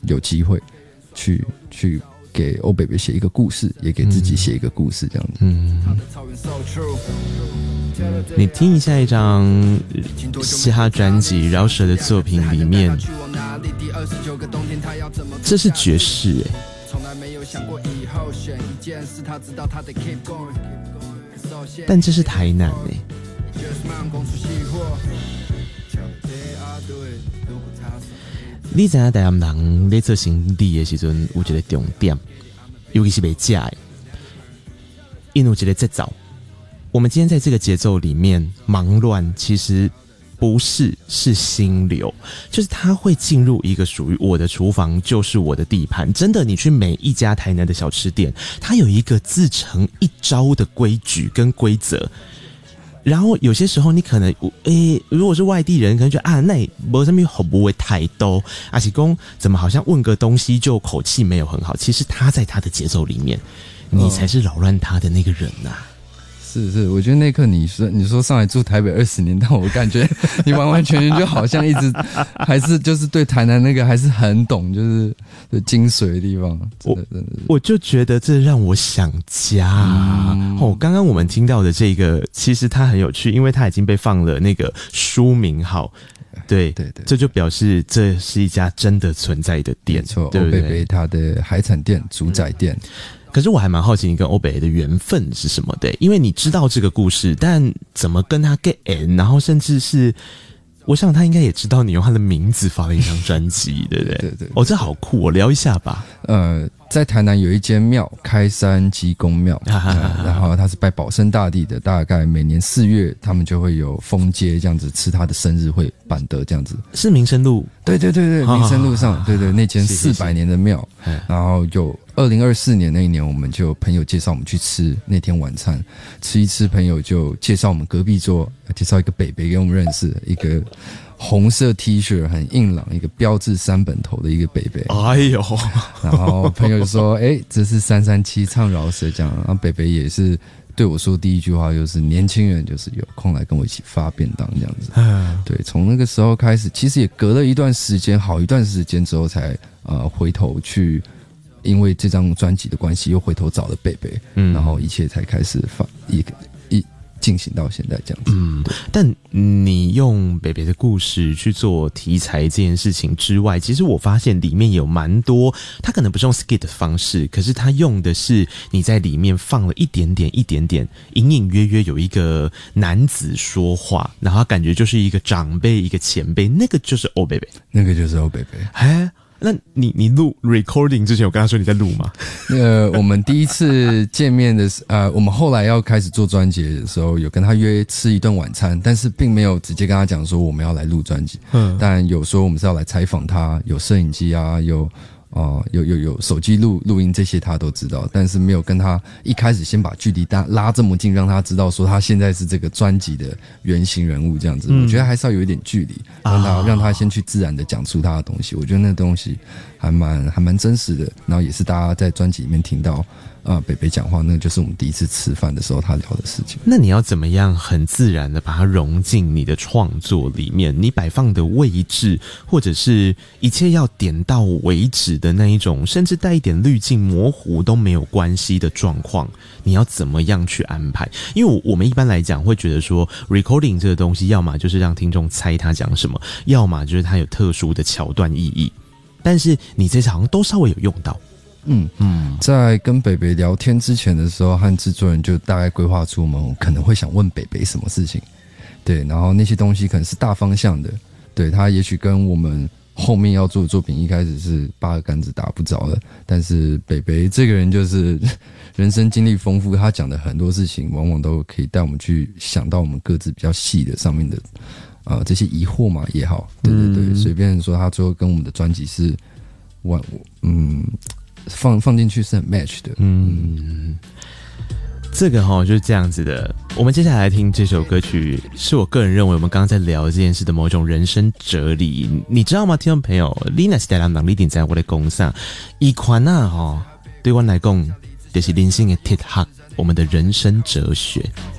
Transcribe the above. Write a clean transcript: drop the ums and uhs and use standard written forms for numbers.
有机会去给欧北北写一个故事，也给自己写一个故事，这样子。 你听一下一张嘻哈专辑饶舌的作品里面，这是爵士但这是台南你知道台南人在做生意的时候有一个重点，尤其是卖吃的，因为有一个节奏。我们今天在这个节奏里面忙乱，其实不是心流，就是它会进入一个属于我的厨房，就是我的地盘。真的，你去每一家台南的小吃店，它有一个自成一招的规矩跟规则。然后有些时候你可能如果是外地人可能觉得那没什么好不会太多，而且说怎么好像问个东西就口气没有很好，其实他在他的节奏里面，你才是扰乱他的那个人啊。 是，我觉得那一刻你说上来住台北20年，但我感觉你完完全全就好像一直还是就是对台南那个还是很懂，就是精髓的地方。 我就觉得这让我想家刚刚我们听到的这个，其实它很有趣，因为它已经被放了那个书名号。对，这就表示这是一家真的存在的店， 没错， 对不对？ 欧北北它的海产店、主宰店。 可是我还蛮好奇你跟欧北的缘分是什么的，因为你知道这个故事，但怎么跟他 get in， 然后甚至是我想他应该也知道你用他的名字发了一张专辑，对不对？对，这好酷，聊一下吧。 在台南有一间庙，开山鸡公庙，然后他是拜保生大帝的，大概每年4月他们就会有封街这样子，吃他的生日会办的这样子。 是民生路？ 对，民生路上，对，那间400年的庙。然后有2024年那一年，我们就朋友介绍我们去吃那天晚餐，吃一吃，朋友就介绍我们隔壁桌，介绍一个北北给我们认识，一个红色 T 恤很硬朗，一个标志3本头的一个北北。 哎呦！ 然后朋友就说：“这是337唱饶舌这样。”然后北北也是对我说第一句话就是：“年轻人就是有空来跟我一起发便当这样子。”对，从那个时候开始，其实也隔了一段时间，好一段时间之后才回头去，因为这张专辑的关系，又回头找了北北，然后一切才开始进行到现在这样子。 但你用北北的故事去做题材这件事情之外，其实我发现里面有蛮多，他可能不是用 skit 的方式，可是他用的是你在里面放了一点点，隐隐约约有一个男子说话，然后他感觉就是一个长辈，一个前辈，那个就是欧北北，那你录 recording 之前，我跟他说你在录吗？ 我们第一次见面的我们后来要开始做专辑的时候，有跟他约吃一顿晚餐，但是并没有直接跟他讲说我们要来录专辑。但有说我们是要来采访他，有摄影机啊，有手机录音，这些他都知道，但是没有跟他一开始先把距离拉这么近，让他知道说他现在是这个专辑的原型人物这样子。我觉得还是要有一点距离，让他先去自然的讲出他的东西。我觉得那东西还蛮真实的，然后也是大家在专辑里面听到北北讲话，那就是我们第一次吃饭的时候他聊的事情。 那你要怎么样很自然的把它融进你的创作里面？你摆放的位置，或者是一切要点到为止的那一种，甚至带一点滤镜模糊都没有关系的状况，你要怎么样去安排？因为我们一般来讲会觉得说 recording 这个东西，要么就是让听众猜他讲什么，要么就是他有特殊的桥段意义，但是你这次好像都稍微有用到。 在跟北北聊天之前的时候，和制作人就大概规划出我们可能会想问北北什么事情，对，然后那些东西可能是大方向的，对，他也许跟我们后面要做的作品一开始是8个杆子打不着的，但是北北这个人就是人生经历丰富，他讲的很多事情往往都可以带我们去想到我们各自比较细的上面的这些疑惑嘛也好，对，随便说他最后跟我们的专辑是放进去是很 match 的。 这个就是这样子的。我们接下来听这首歌曲，是我个人认为我们刚刚在聊这件事的某种人生哲理。你知道吗，听众朋友？你若是台南人，你一定在我的讲啥？一款对我来讲就是人生的铁盒，我们的人生哲学。